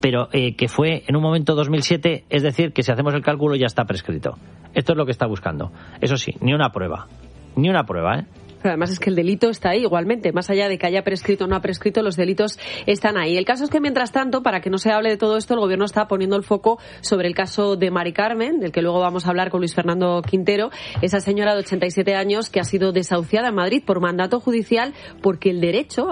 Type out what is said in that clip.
pero que fue en un momento 2007, es decir, que si hacemos el cálculo ya está prescrito. Esto es lo que está buscando. Eso sí, ni una prueba, ¿eh? Pero además es que el delito está ahí igualmente, más allá de que haya prescrito o no ha prescrito, los delitos están ahí. El caso es que, mientras tanto, para que no se hable de todo esto, el Gobierno está poniendo el foco sobre el caso de Mari Carmen, del que luego vamos a hablar con Luis Fernando Quintero, esa señora de 87 años que ha sido desahuciada en Madrid por mandato judicial porque el derecho